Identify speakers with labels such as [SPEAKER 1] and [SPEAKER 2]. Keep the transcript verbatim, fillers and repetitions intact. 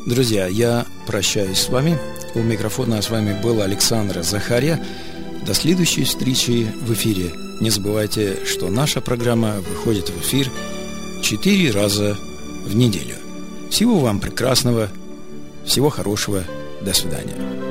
[SPEAKER 1] Друзья, я прощаюсь с вами. У микрофона с вами был Александр Захарья. До следующей встречи в эфире. Не забывайте, что наша программа выходит в эфир четыре раза в неделю. Всего вам прекрасного, всего хорошего. До свидания.